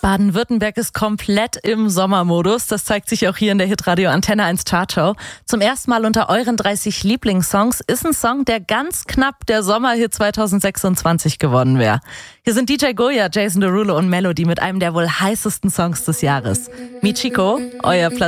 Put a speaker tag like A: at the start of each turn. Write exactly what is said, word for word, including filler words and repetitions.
A: Baden-Württemberg ist komplett im Sommermodus. Das zeigt sich auch hier in der Hitradio Antenne eins Chartshow. Zum ersten Mal unter euren dreißig Lieblingssongs ist ein Song, der ganz knapp der Sommerhit zwanzig sechsundzwanzig geworden wäre. Hier sind D J Goya, Jason Derulo und Melody mit einem der wohl heißesten Songs des Jahres. Michiko, euer Platz